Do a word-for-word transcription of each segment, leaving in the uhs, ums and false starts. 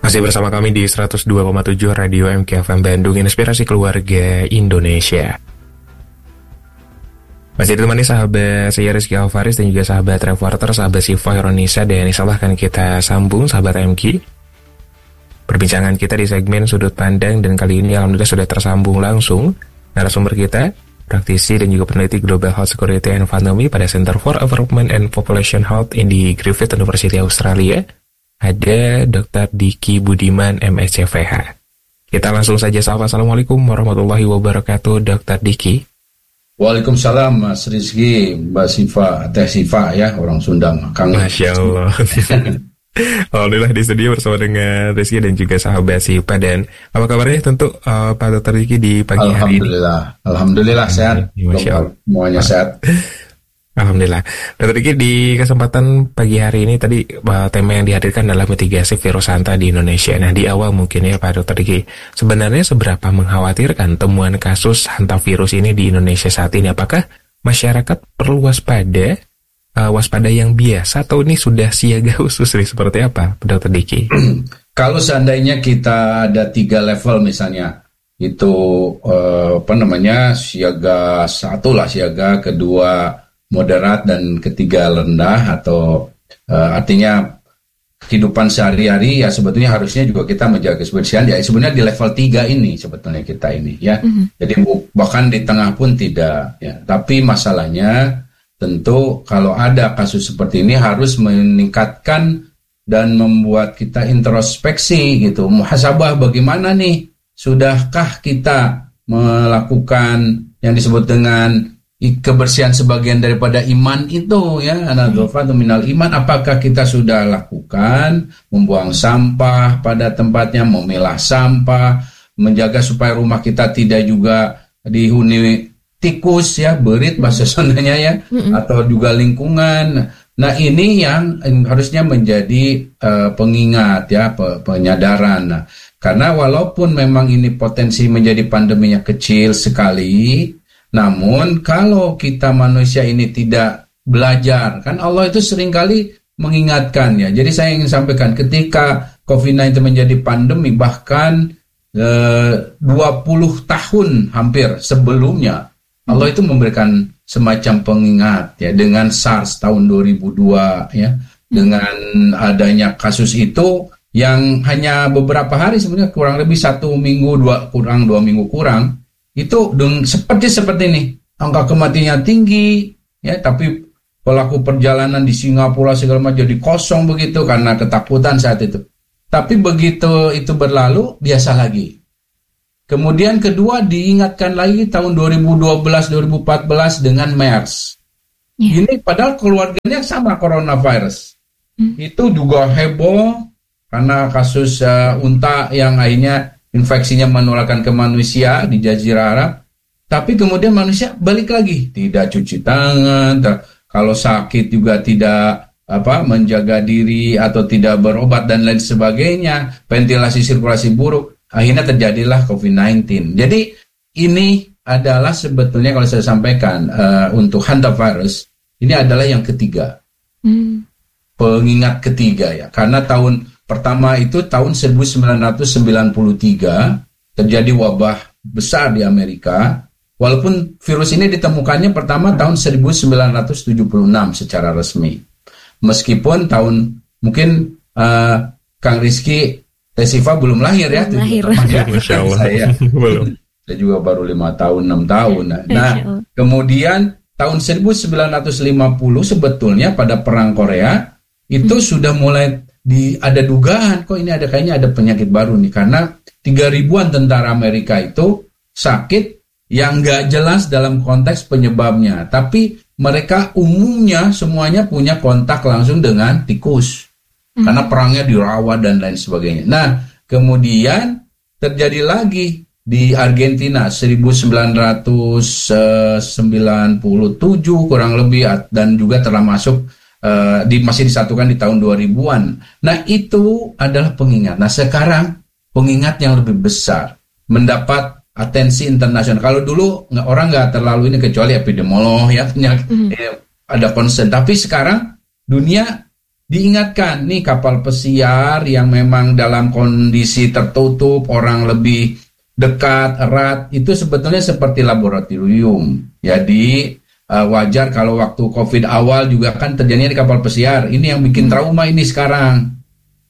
Masih bersama kami di seratus dua koma tujuh Radio M K F M Bandung, Inspirasi Keluarga Indonesia. Masih ditemani sahabat saya Rizky Alvaris dan juga sahabat reporter, sahabat Siva Ironisa, dan insyaallah akan kita sambung sahabat M K. Perbincangan kita di segmen Sudut Pandang, dan kali ini alhamdulillah sudah tersambung langsung narasumber kita, praktisi dan juga peneliti Global Health Security and Economy pada Center for Environment and Population Health in the Griffith University Australia. Ada Doktor Diki Budiman, M S C V H. Kita langsung saja sapa. Assalamualaikum warahmatullahi wabarakatuh, Doktor Diki. Waalaikumsalam, Mas Rizky, Mbak Siva, Teh Siva ya, orang Sunda. Kang. Masya Allah. Alhamdulillah di studio bersama dengan Rizky dan juga sahabat Siva. Dan apa kabarnya tentu uh, Pak Doktor Diki di pagi hari ini? Alhamdulillah, Alhamdulillah sehat. Masya Allah. Semuanya sehat. Alhamdulillah. Dokter Diki, di kesempatan pagi hari ini tadi uh, tema yang dihadirkan adalah mitigasi virus Hanta di Indonesia. Nah, di awal mungkin ya Pak Dokter Diki, sebenarnya seberapa mengkhawatirkan temuan kasus Hanta virus ini di Indonesia saat ini? Apakah masyarakat perlu waspada, uh, waspada yang biasa, atau ini sudah siaga khusus nih, seperti apa Dokter Diki? Kalau seandainya kita ada tiga level misalnya, itu uh, apa namanya, siaga satu lah, siaga kedua moderat, dan ketiga rendah, atau uh, artinya kehidupan sehari-hari ya sebetulnya harusnya juga kita menjaga kebersihan ya sebenarnya di level tiga ini sebetulnya kita ini ya. Mm-hmm. Jadi bahkan di tengah pun tidak ya. Tapi masalahnya tentu kalau ada kasus seperti ini harus meningkatkan dan membuat kita introspeksi gitu, muhasabah, bagaimana nih, sudahkah kita melakukan yang disebut dengan kebersihan sebagian daripada iman itu ya, anadhofatu minal iman. Apakah kita sudah lakukan membuang sampah pada tempatnya, memilah sampah, menjaga supaya rumah kita tidak juga dihuni tikus ya, berit bahasa Sundanya ya, mm-hmm. atau juga lingkungan. Nah, ini yang harusnya menjadi uh, pengingat ya, pe- penyadaran. Nah, karena walaupun memang ini potensi menjadi pandeminya kecil sekali, namun kalau kita manusia ini tidak belajar, kan Allah itu seringkali mengingatkan ya. Jadi saya ingin sampaikan, ketika covid sembilan belas menjadi pandemi, bahkan eh, dua puluh tahun hampir sebelumnya, Allah itu memberikan semacam pengingat ya, dengan SARS tahun dua ribu dua ya, dengan adanya kasus itu yang hanya beberapa hari, sebenarnya kurang lebih satu minggu, dua kurang dua minggu kurang. Itu dengan seperti seperti ini, angka kematiannya tinggi ya, tapi pelaku perjalanan di Singapura segala macam jadi kosong begitu karena ketakutan saat itu. Tapi begitu itu berlalu, biasa lagi. Kemudian kedua, diingatkan lagi tahun dua ribu dua belas dua ribu empat belas dengan MERS. Yeah. Ini padahal keluarganya sama, coronavirus. Hmm. Itu juga heboh karena kasus uh, unta yang akhirnya infeksinya menularkan ke manusia di Jazirah Arab. Tapi kemudian manusia balik lagi, tidak cuci tangan, ter- kalau sakit juga tidak apa menjaga diri atau tidak berobat dan lain sebagainya, ventilasi sirkulasi buruk, akhirnya terjadilah covid sembilan belas. Jadi ini adalah sebetulnya kalau saya sampaikan uh, untuk hantavirus, ini adalah yang ketiga. Hmm. Pengingat ketiga ya, karena tahun pertama itu tahun seribu sembilan ratus sembilan puluh tiga terjadi wabah besar di Amerika. Walaupun virus ini ditemukannya pertama tahun seribu sembilan ratus tujuh puluh enam secara resmi. Meskipun tahun mungkin uh, Kang Rizky, Tesiva belum lahir ya. Belum lahir. Masya Allah. Saya, belum. Saya juga baru lima tahun, enam tahun. Nah, nah kemudian tahun seribu sembilan ratus lima puluh sebetulnya pada Perang Korea itu hmm. sudah mulai Di, ada dugaan kok ini ada kayaknya ada penyakit baru nih, karena tiga ribuan tentara Amerika itu sakit yang nggak jelas dalam konteks penyebabnya, tapi mereka umumnya semuanya punya kontak langsung dengan tikus hmm. karena perangnya dirawat dan lain sebagainya. Nah kemudian terjadi lagi di Argentina seribu sembilan ratus sembilan puluh tujuh kurang lebih, dan juga telah masuk Uh, di, masih disatukan di tahun dua ribuan. Nah itu adalah pengingat. Nah sekarang pengingat yang lebih besar mendapat atensi internasional. Kalau dulu nggak, orang nggak terlalu ini, kecuali epidemiolog ya, penyakit, mm. eh, ada concern. Tapi sekarang dunia diingatkan nih kapal pesiar yang memang dalam kondisi tertutup, orang lebih dekat, erat, itu sebetulnya seperti laboratorium. Jadi uh, wajar kalau waktu COVID awal juga kan terjadinya di kapal pesiar. Ini yang bikin trauma ini sekarang.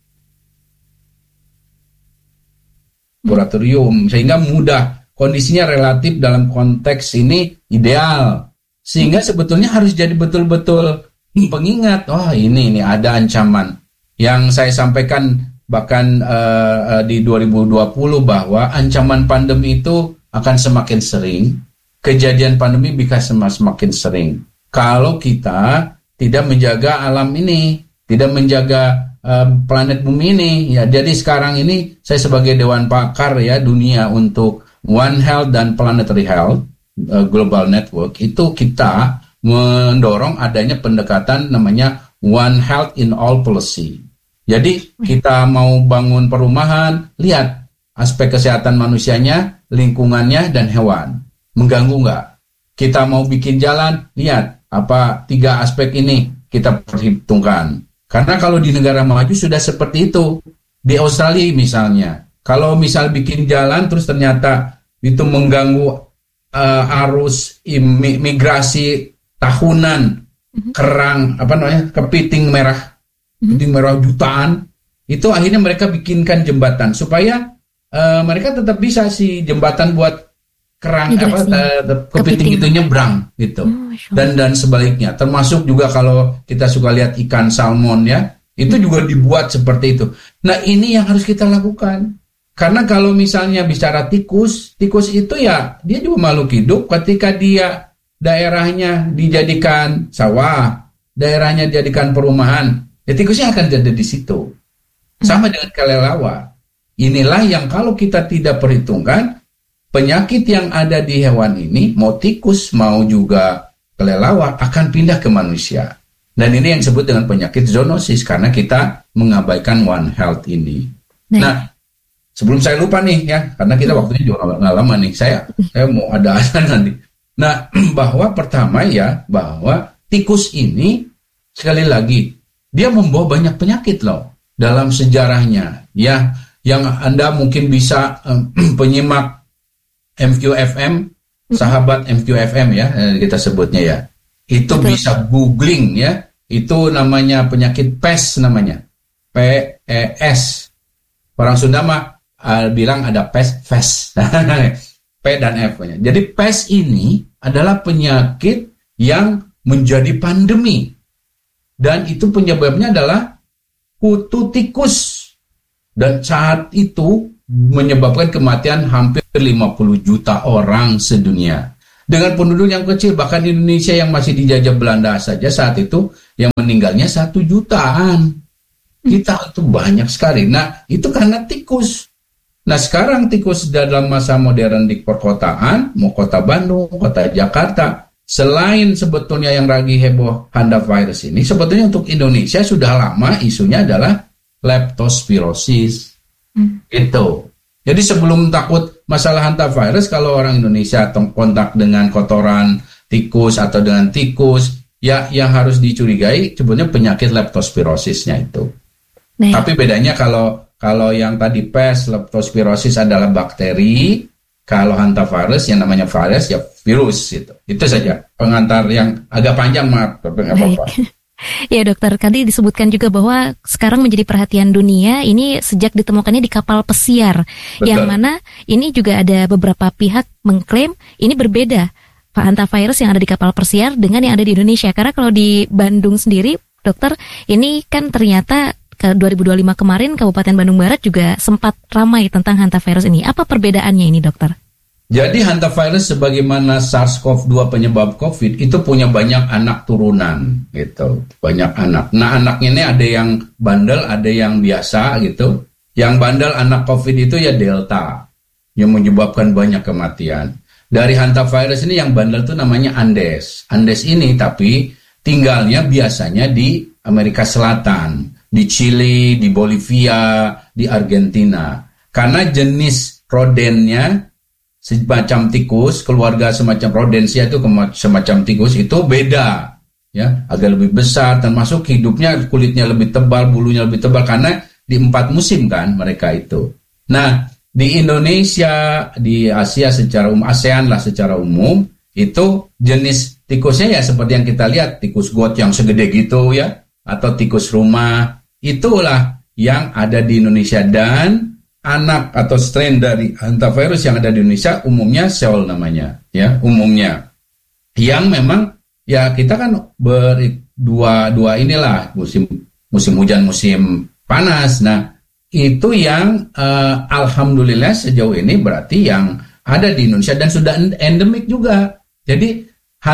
Laboratorium, sehingga mudah, kondisinya relatif dalam konteks ini ideal, sehingga sebetulnya harus jadi betul-betul pengingat. Oh ini ini ada ancaman yang saya sampaikan bahkan uh, uh, di dua ribu dua puluh bahwa ancaman pandemi itu akan semakin sering, kejadian pandemi bisa semakin sering kalau kita tidak menjaga alam ini, tidak menjaga planet bumi ini. Ya, jadi sekarang ini saya sebagai Dewan Pakar ya dunia untuk One Health dan Planetary Health uh, Global Network, itu kita mendorong adanya pendekatan namanya One Health in All Policy. Jadi kita mau bangun perumahan, lihat aspek kesehatan manusianya, lingkungannya, dan hewan. Mengganggu nggak? Kita mau bikin jalan, lihat apa tiga aspek ini kita perhitungkan. Karena kalau di negara maju sudah seperti itu. Di Australia misalnya, kalau misal bikin jalan terus ternyata itu mengganggu uh, arus imi- migrasi tahunan kerang, apa namanya, kepiting merah, kepiting merah jutaan, itu akhirnya mereka bikinkan jembatan supaya uh, mereka tetap bisa si jembatan buat kerang apa uh, kepiting itu nyebrang gitu. Oh, dan dan sebaliknya, termasuk juga kalau kita suka lihat ikan salmon ya, itu juga dibuat seperti itu. Nah, ini yang harus kita lakukan. Karena kalau misalnya bicara tikus, tikus itu ya dia juga makhluk hidup. Ketika dia daerahnya dijadikan sawah, daerahnya dijadikan perumahan, ya tikusnya akan ada di situ. Sama dengan kelelawar. Inilah yang kalau kita tidak perhitungkan, penyakit yang ada di hewan ini, mau tikus, mau juga kelelawar, akan pindah ke manusia. Dan ini yang disebut dengan penyakit zoonosis, karena kita mengabaikan One Health ini. Nah, nah sebelum saya lupa nih ya, karena kita waktunya juga nggak lama nih, saya saya mau ada azan nanti. Nah, bahwa pertama ya, bahwa tikus ini, sekali lagi, dia membawa banyak penyakit loh, dalam sejarahnya. Ya, yang Anda mungkin bisa um, penyimak M Q F M, sahabat M Q F M ya, kita sebutnya ya. Itu betul. Bisa googling ya. Itu namanya penyakit pes namanya. P E S. Orang Sunda mah uh, bilang ada pes, fes. P dan F-nya. Jadi pes ini adalah penyakit yang menjadi pandemi. Dan itu penyebabnya adalah kutu tikus. Dan saat itu menyebabkan kematian hampir lima puluh juta orang sedunia. Dengan penduduk yang kecil, bahkan Indonesia yang masih dijajah Belanda saja saat itu, yang meninggalnya satu jutaan. Kita itu banyak sekali. Nah, itu karena tikus. Nah, sekarang tikus dalam masa modern di perkotaan, mau kota Bandung, kota Jakarta, selain sebetulnya yang lagi heboh hantavirus ini, sebetulnya untuk Indonesia sudah lama isunya adalah leptospirosis. Hmm. Itu. Jadi sebelum takut masalah hantavirus, kalau orang Indonesia kontak dengan kotoran tikus atau dengan tikus, ya yang harus dicurigai sebetulnya penyakit leptospirosisnya itu. Nah, tapi bedanya kalau kalau yang tadi pes, leptospirosis adalah bakteri, kalau hantavirus yang namanya virus ya virus itu. Itu saja pengantar yang agak panjang, maaf, tapi nggak apa-apa. Ya dokter, tadi disebutkan juga bahwa sekarang menjadi perhatian dunia ini sejak ditemukannya di kapal pesiar. Betul. Yang mana ini juga ada beberapa pihak mengklaim ini berbeda hantavirus yang ada di kapal pesiar dengan yang ada di Indonesia. Karena kalau di Bandung sendiri, dokter, ini kan ternyata ke dua ribu dua puluh lima kemarin Kabupaten Bandung Barat juga sempat ramai tentang hantavirus ini. Apa perbedaannya ini dokter? Jadi hantavirus sebagaimana SARS-CoV dua penyebab COVID itu punya banyak anak turunan gitu, banyak anak. Nah, anaknya ini ada yang bandel, ada yang biasa gitu. Yang bandel anak COVID itu ya Delta yang menyebabkan banyak kematian. Dari hantavirus ini yang bandel itu namanya Andes. Andes ini tapi tinggalnya biasanya di Amerika Selatan, di Chili, di Bolivia, di Argentina. Karena jenis rodennya semacam tikus, keluarga semacam rodensia itu semacam tikus itu beda. ya, agak lebih besar, termasuk hidupnya kulitnya lebih tebal, bulunya lebih tebal karena di empat musim kan mereka itu. Nah, di Indonesia, di Asia secara umum, ASEAN lah secara umum, itu jenis tikusnya ya seperti yang kita lihat, tikus got yang segede gitu ya, atau tikus rumah, itulah yang ada di Indonesia. Dan anak atau strain dari hantavirus yang ada di Indonesia umumnya Seoul namanya, ya umumnya. Yang memang ya kita kan berdua dua inilah musim musim hujan, musim panas. Nah itu yang uh, alhamdulillah sejauh ini berarti yang ada di Indonesia dan sudah endemik juga. Jadi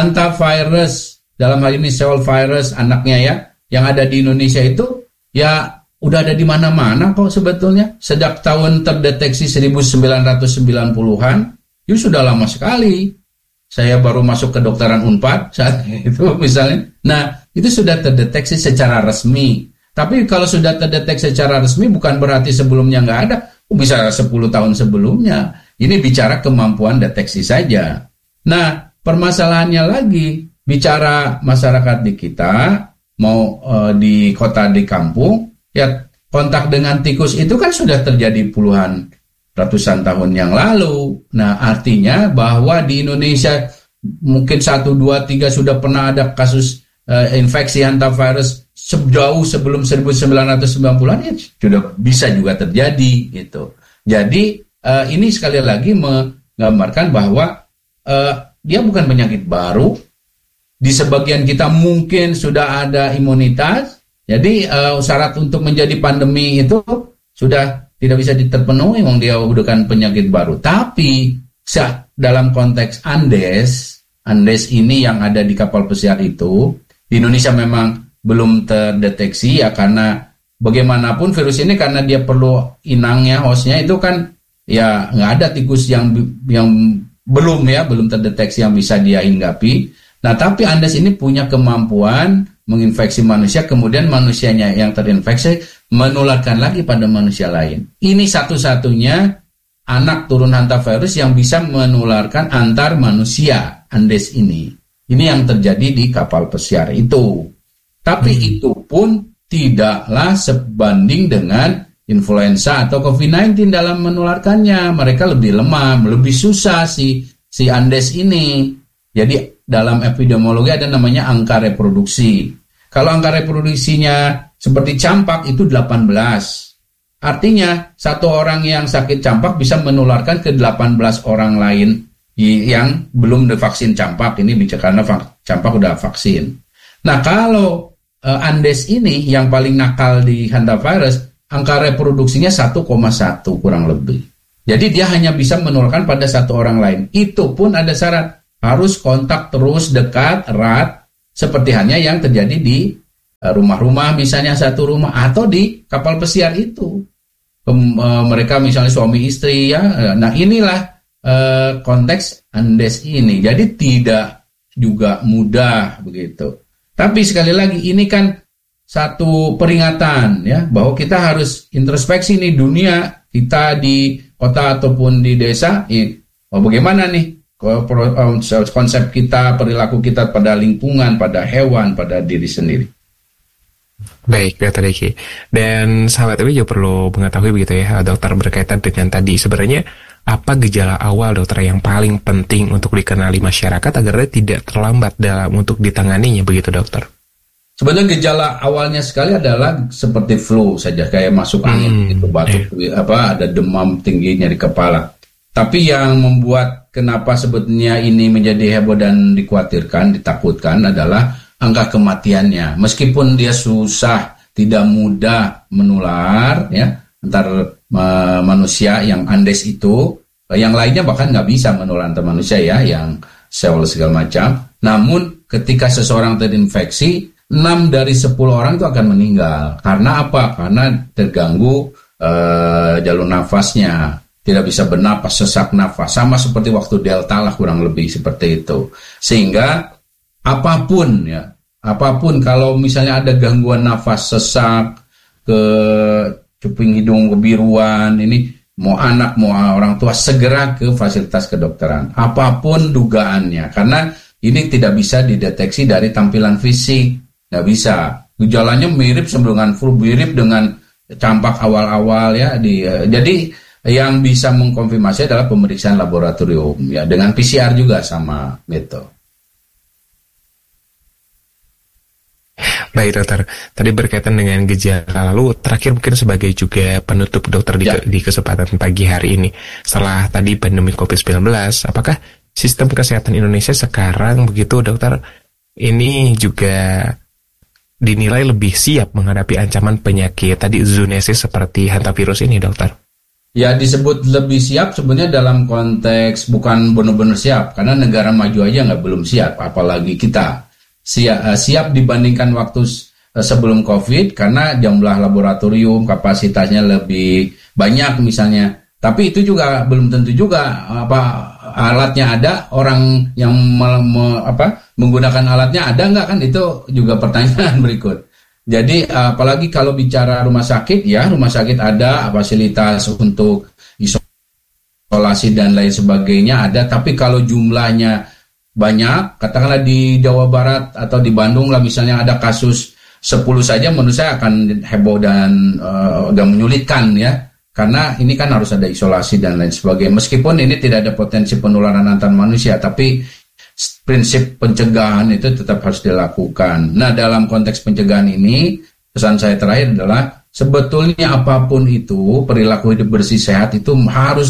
hantavirus dalam hal ini Seoul virus anaknya ya yang ada di Indonesia itu ya udah ada di mana-mana kok sebetulnya. Sejak tahun terdeteksi seribu sembilan ratus sembilan puluhan, itu sudah lama sekali. Saya baru masuk ke kedokteran Unpad saat itu misalnya. Nah, itu sudah terdeteksi secara resmi. Tapi kalau sudah terdeteksi secara resmi bukan berarti sebelumnya nggak ada. Bisa sepuluh tahun sebelumnya. Ini bicara kemampuan deteksi saja. Nah, permasalahannya lagi, bicara masyarakat di kita, mau uh, di kota, di kampung, ya kontak dengan tikus itu kan sudah terjadi puluhan ratusan tahun yang lalu. Nah artinya bahwa di Indonesia mungkin satu, dua, tiga sudah pernah ada kasus uh, infeksi hantavirus sejauh sebelum seribu sembilan ratus sembilan puluhan ya sudah bisa juga terjadi gitu. Jadi uh, ini sekali lagi menggambarkan bahwa uh, dia bukan penyakit baru. Di sebagian kita mungkin sudah ada imunitas. Jadi uh, syarat untuk menjadi pandemi itu sudah tidak bisa terpenuhi, wong dia bukan penyakit baru. Tapi dalam konteks Andes, Andes ini yang ada di kapal pesiar itu, di Indonesia memang belum terdeteksi ya karena bagaimanapun virus ini karena dia perlu inangnya, hostnya itu kan ya nggak ada tikus yang yang belum ya belum terdeteksi yang bisa dia hinggapi. Nah tapi Andes ini punya kemampuan menginfeksi manusia, kemudian manusianya yang terinfeksi menularkan lagi pada manusia lain. Ini satu-satunya anak turun hantavirus yang bisa menularkan antar manusia, Andes ini. Ini yang terjadi di kapal pesiar itu. Tapi hmm. itu pun tidaklah sebanding dengan influenza atau covid sembilan belas dalam menularkannya. Mereka lebih lemah, lebih susah si, si Andes ini. Jadi dalam epidemiologi ada namanya angka reproduksi. Kalau angka reproduksinya seperti campak itu delapan belas. Artinya satu orang yang sakit campak bisa menularkan ke delapan belas orang lain yang belum divaksin campak. Ini bicara karena campak udah vaksin. Nah kalau uh, Andes ini yang paling nakal di hantavirus, angka reproduksinya satu koma satu kurang lebih. Jadi dia hanya bisa menularkan pada satu orang lain. Itu pun ada syarat. Harus kontak terus, dekat, erat, seperti halnya yang terjadi di rumah-rumah, misalnya satu rumah, atau di kapal pesiar itu. Pem, e, mereka misalnya suami istri, ya. Nah inilah e, konteks Andes ini. Jadi tidak juga mudah begitu. Tapi sekali lagi, ini kan satu peringatan, ya, bahwa kita harus introspeksi nih dunia, kita di kota ataupun di desa, ini, oh, bagaimana nih? Konsep kita, perilaku kita pada lingkungan, pada hewan, pada diri sendiri. Baik, dokter Diki. Dan sahabat ini juga perlu mengetahui begitu ya, dokter, berkaitan dengan tadi. Sebenarnya apa gejala awal dokter yang paling penting untuk dikenali masyarakat agar tidak terlambat dalam untuk ditanganinya begitu dokter? Sebenarnya gejala awalnya sekali adalah seperti flu saja, kayak masuk angin, hmm, gitu, batuk, eh. apa ada demam tinggi nyeri kepala. Tapi yang membuat kenapa sebetulnya ini menjadi heboh dan dikhawatirkan, ditakutkan adalah angka kematiannya. Meskipun dia susah, tidak mudah menular, ya, antar uh, manusia yang Andes itu, uh, yang lainnya bahkan nggak bisa menular antar manusia ya, yang Seoul segala macam. Namun ketika seseorang terinfeksi, enam dari sepuluh orang itu akan meninggal. Karena apa? Karena terganggu uh, jalur nafasnya. Tidak bisa bernapas, sesak nafas. Sama seperti waktu Delta lah kurang lebih seperti itu. Sehingga apapun ya, apapun kalau misalnya ada gangguan nafas, sesak, ke cuping hidung kebiruan, ini mau anak mau orang tua segera ke fasilitas kedokteran. Apapun dugaannya. Karena ini tidak bisa dideteksi dari tampilan fisik, nggak bisa. Gejalanya mirip dengan flu, mirip dengan campak awal-awal ya. Di, uh, jadi yang bisa mengkonfirmasi adalah pemeriksaan laboratorium ya, dengan P C R juga sama gitu. Baik dokter, tadi berkaitan dengan gejala, lalu terakhir mungkin sebagai juga penutup dokter di, ya. di kesempatan pagi hari ini, setelah tadi pandemi covid sembilan belas, apakah sistem kesehatan Indonesia sekarang begitu dokter, ini juga dinilai lebih siap menghadapi ancaman penyakit tadi zoonosis seperti hantavirus ini dokter? Ya disebut lebih siap sebenarnya dalam konteks bukan benar-benar siap, karena negara maju aja nggak belum siap, apalagi kita. Siap, siap dibandingkan waktu sebelum COVID karena jumlah laboratorium kapasitasnya lebih banyak misalnya. Tapi itu juga belum tentu juga apa alatnya ada, orang yang me, me, apa menggunakan alatnya ada nggak, kan itu juga pertanyaan berikut. Jadi apalagi kalau bicara rumah sakit, ya rumah sakit ada fasilitas untuk isolasi dan lain sebagainya ada, tapi kalau jumlahnya banyak, katakanlah di Jawa Barat atau di Bandung lah misalnya ada kasus sepuluh saja, menurut saya akan heboh dan uh, agak menyulitkan ya, karena ini kan harus ada isolasi dan lain sebagainya. Meskipun ini tidak ada potensi penularan antar manusia, tapi prinsip pencegahan itu tetap harus dilakukan. Nah dalam konteks pencegahan ini, pesan saya terakhir adalah sebetulnya apapun itu, perilaku hidup bersih sehat itu harus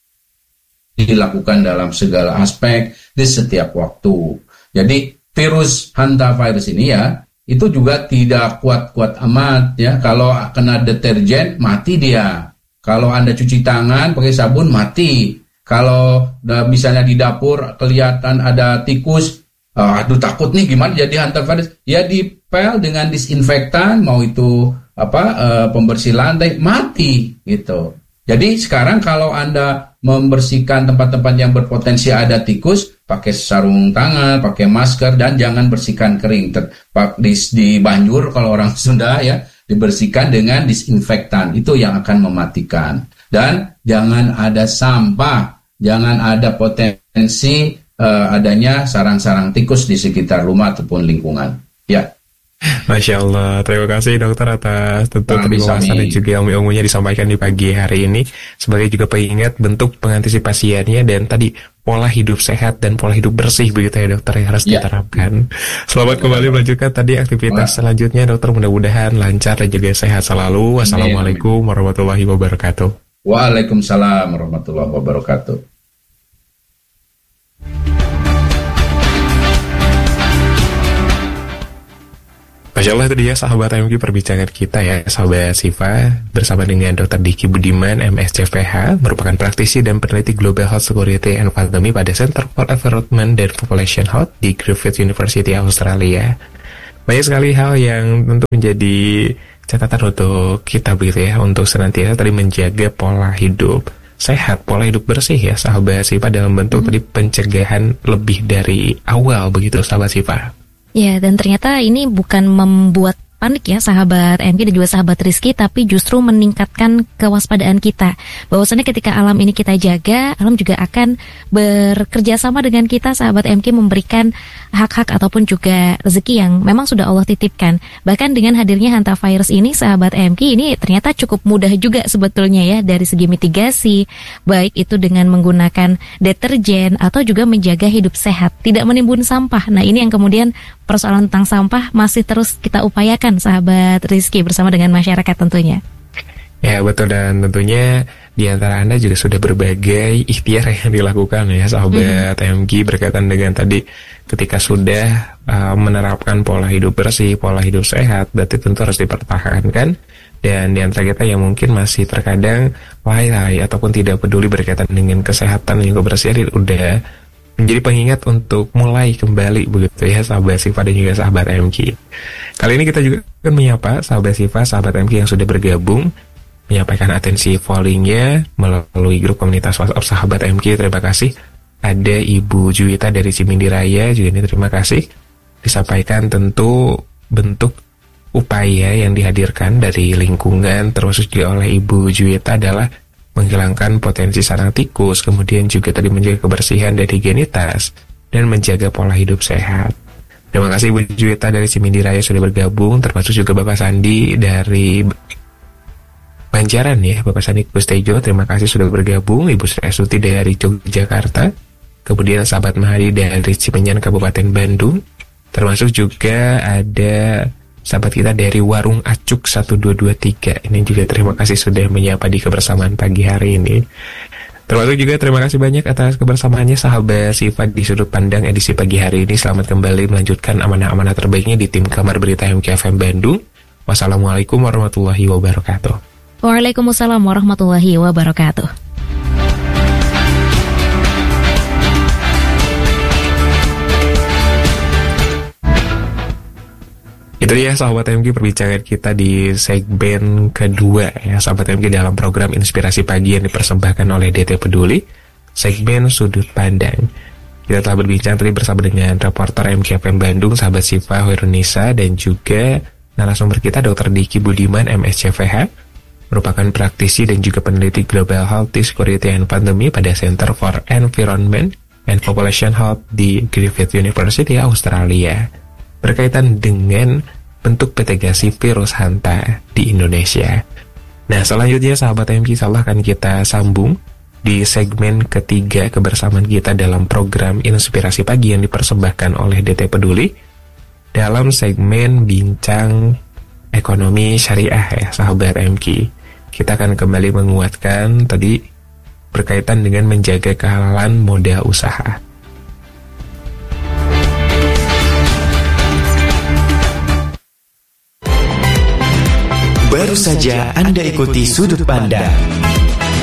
dilakukan dalam segala aspek di setiap waktu. Jadi virus hantavirus ini ya, itu juga tidak kuat-kuat amat ya. Kalau kena deterjen mati dia. Kalau Anda cuci tangan pakai sabun mati. Kalau misalnya di dapur kelihatan ada tikus, uh, aduh takut nih gimana jadi hantavirus? Ya dipel dengan disinfektan, mau itu apa uh, pembersih lantai, mati gitu. Jadi sekarang kalau Anda membersihkan tempat-tempat yang berpotensi ada tikus, pakai sarung tangan, pakai masker, dan jangan bersihkan kering. Ter, di, di banjur kalau orang Sunda ya, dibersihkan dengan disinfektan. Itu yang akan mematikan. Dan jangan ada sampah, jangan ada potensi uh, adanya sarang-sarang tikus di sekitar rumah ataupun lingkungan. Ya. Masya Allah, terima kasih dokter atas tentu penjelasan dan juga ilmu-ilmunya disampaikan di pagi hari ini, sebagai juga pengingat bentuk pengantisipasiannya dan tadi pola hidup sehat dan pola hidup bersih begitu ya dokter yang harus ya. diterapkan. Selamat kembali melanjutkan tadi aktivitas Wah. selanjutnya dokter, mudah-mudahan lancar dan juga sehat selalu. Wassalamualaikum warahmatullahi wabarakatuh. Waalaikumsalam warahmatullahi wabarakatuh. Masya Allah, itu dia sahabat M Q perbincangan kita ya, sahabat Sifa bersama dengan dokter Diki Budiman M S C P H, merupakan praktisi dan peneliti Global Health Security and Pandemic pada Center for Environment and Population Health di Griffith University Australia. Banyak sekali hal yang tentu menjadi catatan untuk kita begitu ya, untuk senantiasa tadi menjaga pola hidup sehat, pola hidup bersih ya sahabat Sifa, dalam bentuk hmm. tadi pencegahan lebih dari awal begitu sahabat Sifa. Ya, dan ternyata ini bukan membuat panik ya sahabat M K dan juga sahabat Rizky, tapi justru meningkatkan kewaspadaan kita. Bahwasannya ketika alam ini kita jaga, alam juga akan bekerja sama dengan kita sahabat M K, memberikan hak-hak ataupun juga rezeki yang memang sudah Allah titipkan. Bahkan dengan hadirnya hantavirus ini sahabat M K, ini ternyata cukup mudah juga sebetulnya ya dari segi mitigasi, baik itu dengan menggunakan deterjen atau juga menjaga hidup sehat, tidak menimbun sampah. Nah ini yang kemudian persoalan tentang sampah masih terus kita upayakan sahabat Rizky bersama dengan masyarakat tentunya. Ya betul, dan tentunya di antara Anda juga sudah berbagai ikhtiar yang dilakukan ya sahabat mm-hmm. M G berkaitan dengan tadi ketika sudah uh, menerapkan pola hidup bersih, pola hidup sehat, berarti tentu harus dipertahankan. Dan di antara kita yang mungkin masih terkadang lalai ataupun tidak peduli berkaitan dengan kesehatan dan juga kebersihan, udah menjadi pengingat untuk mulai kembali begitu ya sahabat Sifa dan juga sahabat M K. Kali ini kita juga akan menyapa sahabat Sifa, sahabat M K yang sudah bergabung, menyampaikan atensi fallingnya melalui grup komunitas WhatsApp sahabat M K. Terima kasih. Ada Ibu Juwita dari Cimindi Raya juga ini terima kasih. Disampaikan tentu bentuk upaya yang dihadirkan dari lingkungan termasuk juga oleh Ibu Juwita adalah menghilangkan potensi sarang tikus, kemudian juga tadi menjaga kebersihan dan higienitas, dan menjaga pola hidup sehat. Terima kasih Ibu Juwita dari Cimindi Raya sudah bergabung, termasuk juga Bapak Sandi dari Banjaran ya, Bapak Sandi Kustejo, terima kasih sudah bergabung. Ibu Sri Astuti dari Yogyakarta, kemudian sahabat Mahadi dari Cimenyan Kabupaten Bandung, termasuk juga ada sahabat kita dari Warung Acuk satu dua dua tiga. Ini juga terima kasih sudah menyapa di kebersamaan pagi hari ini. Termasuk juga terima kasih banyak atas kebersamaannya sahabat Sifat di Sudut Pandang edisi pagi hari ini. Selamat kembali melanjutkan amanah-amanah terbaiknya di tim Kamar Berita M K F M Bandung. Wassalamualaikum warahmatullahi wabarakatuh. Waalaikumsalam warahmatullahi wabarakatuh. Itu ya sahabat M K perbincangan kita di segmen kedua ya sahabat M K dalam program Inspirasi Pagi yang dipersembahkan oleh D T Peduli, segmen Sudut Pandang. Kita telah berbincang tadi bersama dengan reporter M K F M Bandung sahabat Sifa Hoirunisa dan juga narasumber kita Dokter Diki Budiman M S C V H, merupakan praktisi dan juga peneliti Global Health Security and Pandemic pada Center for Environment and Population Health di Griffith University, Australia, berkaitan dengan bentuk mitigasi virus hanta di Indonesia. Nah, selanjutnya sahabat M K, insyaallah akan kita sambung di segmen ketiga kebersamaan kita dalam program Inspirasi Pagi yang dipersembahkan oleh D T Peduli dalam segmen Bincang Ekonomi Syariah ya sahabat M K. Kita akan kembali menguatkan tadi berkaitan dengan menjaga kehalalan modal usaha. Baru saja Anda ikuti Sudut Pandang